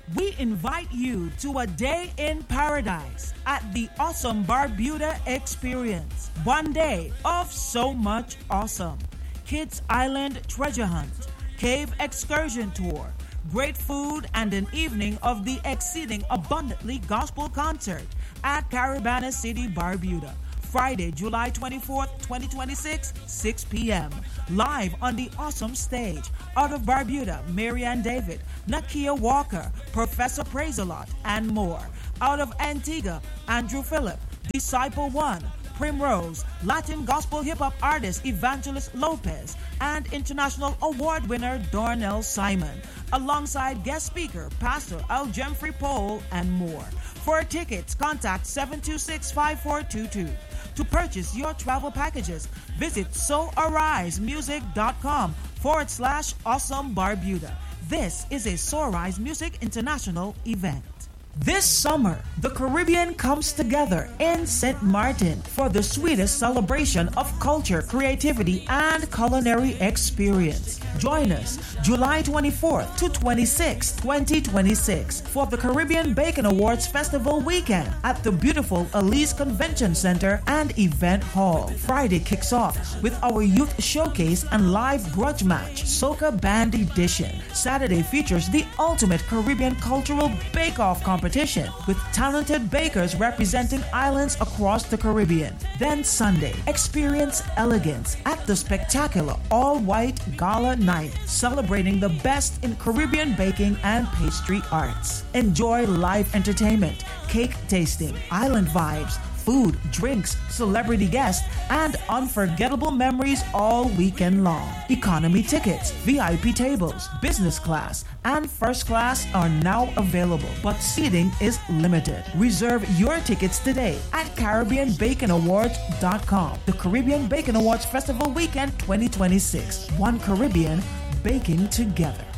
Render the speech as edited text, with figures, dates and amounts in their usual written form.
We invite you to a day in paradise at the Awesome Barbuda Experience. One day of so much awesome. Kids Island Treasure Hunt, Cave Excursion Tour, great food, and an evening of the Exceeding Abundantly Gospel Concert at Caribana City, Barbuda. Friday, July 24th, 2026, 6 p.m. Live on the awesome stage. Out of Barbuda, Marianne David, Nakia Walker, Professor Praise-A-Lot, and more. Out of Antigua, Andrew Phillip, Disciple One, Primrose, Latin gospel hip-hop artist Evangelist Lopez, and international award winner Darnell Simon, alongside guest speaker Pastor Al Jemfrey Paul, and more. For tickets, contact 726-5422. To purchase your travel packages, visit soarisemusic.com/Awesome Barbuda. This is a So Arise Music International event. This summer, the Caribbean comes together in St. Martin for the sweetest celebration of culture, creativity, and culinary experience. Join us July 24th to 26th, 2026 for the Caribbean Bacon Awards Festival weekend at the beautiful Elise Convention Center and Event Hall. Friday kicks off with our youth showcase and live grudge match, Soca Band Edition. Saturday features the ultimate Caribbean cultural bake-off competition with talented bakers representing islands across the Caribbean. Then Sunday, experience elegance at the spectacular all-white gala night, celebrating the best in Caribbean baking and pastry arts. Enjoy live entertainment, cake tasting, island vibes, food, drinks, celebrity guests, and unforgettable memories all weekend long. Economy tickets, VIP tables, business class, and first class are now available, but seating is limited. Reserve your tickets today at CaribbeanBaconAwards.com. The Caribbean Bacon Awards Festival Weekend 2026. One Caribbean baking together.